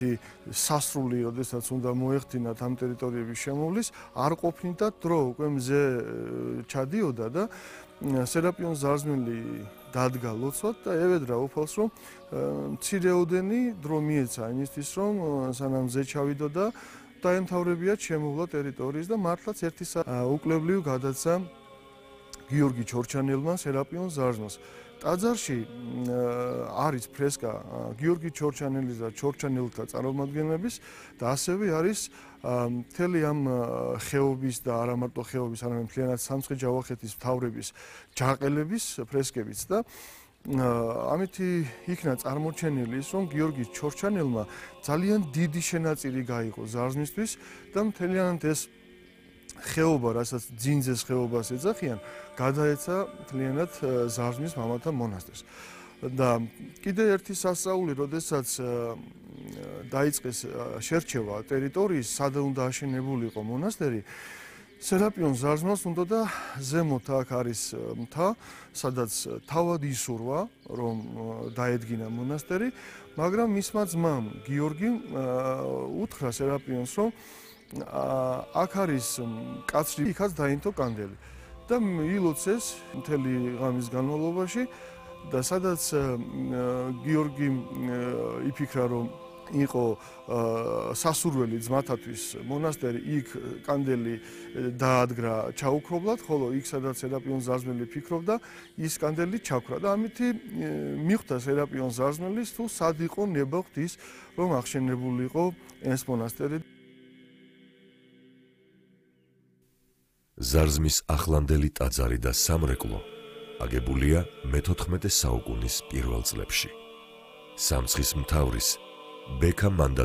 სასრული, როდესაც უნდა მოეხდინათ ამ ტერიტორიების შემოვლის, არ ყოფნიდა დრო, უკვე მზე ჩადიოდა და სერაპიონ ზარზმელი დადგა ლოცვად და ევედრა უფალს, რომ მცირეოდენი დრო მიეცა იმისთვის, რომ სანამ მზე ჩავიდო და დაემთავრებიათ შემოვლა ტერიტორიის და მართლაც ერთი უკლებლივ გადაცა გიორგი ჩორჩანელმა სერაპიონ ზარზმელს. ტაძარში არის ფრესკა გიორგი ჩორჩანელის და ჩორჩანელთა წარმომადგენლების და ასევე არის მთელი ამ ხეობის და არა მარტო ხეობის, არამედ მთლიანად სამცხე-ჯავახეთის მთავრების ჯაყელების ფრესკებიც და ამითი იქნა წარმოჩენილი ის, რომ გიორგი ჩორჩანელმა ძალიან დიდი შენაწირი გაიღო ზარზმისთვის და მთლიანად ეს ხეობა, რასაც ძინძეს ხეობას ეძახიან, გადაეცა მთლიანად ზარზმის მამათა მონასტერს. და კიდე ერთი სასწაული, როდესაც დაიწყეს შერჩევა ტერიტორიის, სად უნდა აშენებულიყო მონასტერი, სერაპიონ ზარზმელს უნდა და ზემოთ აქ არის მთა, სადაც თავად ისურვა, რომ დაედგინა მონასტერი, მაგრამ მისმა ძმამ გიორგიმ უთხრა სერაპიონს, რომ აქ არის კაცრი, იქაც დაინთო კანდელი და ილოცეს მთელი ღამის განმავლობაში და სადაც გიორგიმ იფიქრა, რომ იყო სასურველი ძმათათვის მონასტერი, იქ კანდელი დაადგრა ჩაუქრობლად, ხოლო იქ სადაც სერაპიონ ზარზმელი ფიქრობდა, ის კანდელი ჩაქრა და ამითი მიხვდა სერაპიონ ზარზმელის, თუ სად იყო ნება ღვთის, რომ აღშენებულიყო ეს მონასტერი. ზარზმის ახლანდელი ტაძარი და სამრეკლო აგებულია მე-14 საუკუნის პირველ წლებში. სამცხის მთავრის ბექა მანდა